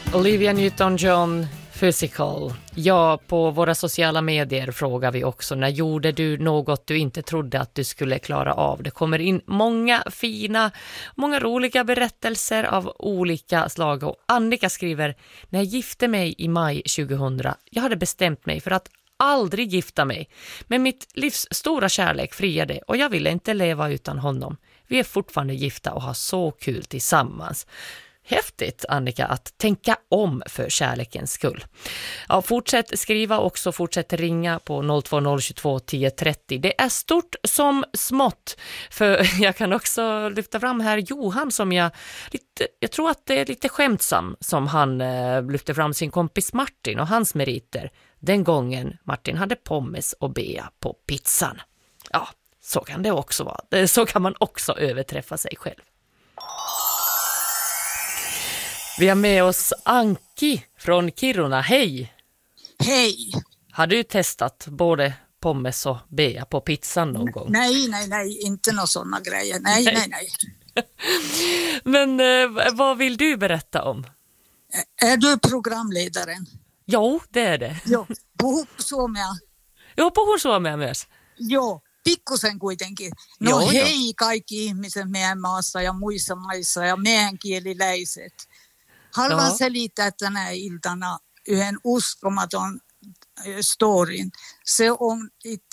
Olivia Newton-John, Physical. Ja, på våra sociala medier frågar vi också, när gjorde du något du inte trodde att du skulle klara av? Det kommer in många fina, många roliga berättelser av olika slag. Och Annika skriver, när jag gifte mig i maj 2000, jag hade bestämt mig för att aldrig gifta mig. Men mitt livs stora kärlek friade och jag ville inte leva utan honom. Vi är fortfarande gifta och har så kul tillsammans. Häftigt, Annika, att tänka om för kärlekens skull. Ja, fortsätt skriva också, fortsätt ringa på 02022 1030. Det är stort som smått, för jag kan också lyfta fram här Johan som jag tror att det är lite skämtsam som han lyfter fram sin kompis Martin och hans meriter. Den gången Martin hade pommes och bea på pizzan. Ja, så kan det också vara. Så kan man också överträffa sig själv. Vi har med oss Anki från Kiruna. Hej! Hej! Har du testat både pommes och bea på pizzan någon gång? Nej, inte några sådana grejer. Nej. Men vad vill du berätta om? Är du programledaren? Jo, det är det. Joo, puhu suomea. Joo, puhun suomea myös. Joo, pikkusen kuitenkin. No Joo, hei kaikki ihmiset meidän maassa ja muissa maissa ja meänkieliläiset. Haluan selittää tänä iltana yhden uskomaton storin. Se on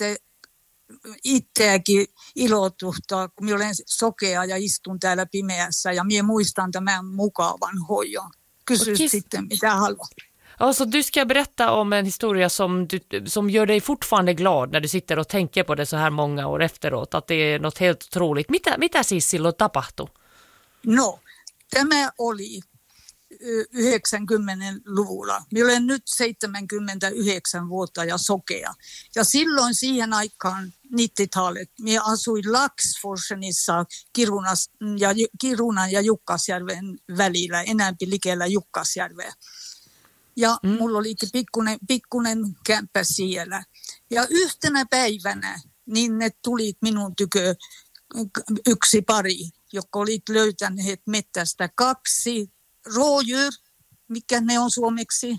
itseäkin ilotuttaa, kun minä olen sokea ja istun täällä pimeässä ja minä muistan tämän mukavan hoidon. Kysy sitten mitä haluat. Alltså, du ska berätta om en historia som gör dig fortfarande glad när du sitter och tänker på det så här många år efteråt. Att det är något helt otroligt. Mitä siis silloin tapahtui? No, tämä oli 90-luvulla. Minä olen nyt 79 vuotta ja sokea. Ja silloin siihen aikaan 90-talet minä asuin Laxforsenissa Kirunan ja Jukkasjärven välillä, enämpi likellä Jukkasjärveä. Ja mulla olikin pikkunen kämppä siellä. Ja yhtenä päivänä niin ne tulit minun tykö yksi pari, jotka olit löytäneet mettästä 2 rådjur. Mikä ne on suomeksi?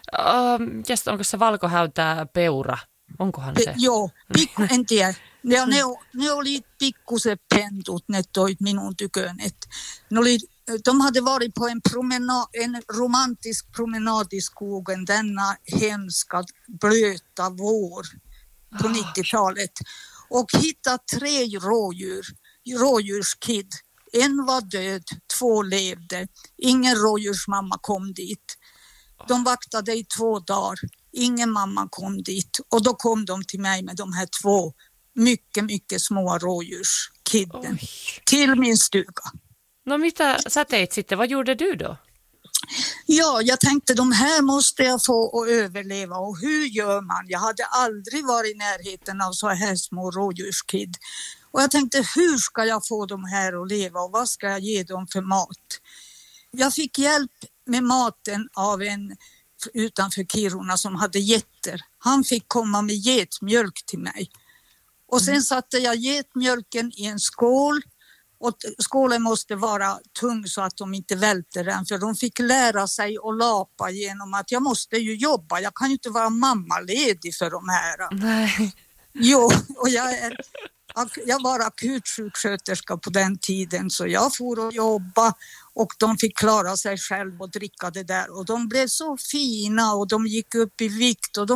Onko se valkohäytää peura? Onkohan se? Joo, en tiedä. Ne oli pikkuset pentut, ne toit minun tykön. De hade varit på en romantisk promenad i skogen denna hemska blöta vår på 90-talet och hittat 3 rådjurskid. En var död, 2 levde. Ingen rådjursmamma kom dit. De vaktade i 2 dagar. Ingen mamma kom dit. Och då kom de till mig med de här 2 mycket små rådjurskidden till min stuga. No mitä sä teit sitten? Vad gjorde du då? Ja, jag tänkte de här måste jag få att överleva. Och hur gör man? Jag hade aldrig varit i närheten av så här små rådjurskid. Och jag tänkte, hur ska jag få dem här att leva och vad ska jag ge dem för mat? Jag fick hjälp med maten av en utanför Kiruna som hade getter. Han fick komma med getmjölk till mig. Och sen satte jag getmjölken i en skål. Och skålen måste vara tung så att de inte välter den. För de fick lära sig att lapa genom att jag måste ju jobba. Jag kan ju inte vara mammaledig för de här. Nej. Jo, och jag var akutsjuksköterska på den tiden. Så jag for och jobba och de fick klara sig själv och dricka det där. Och de blev så fina och de gick upp i vikt och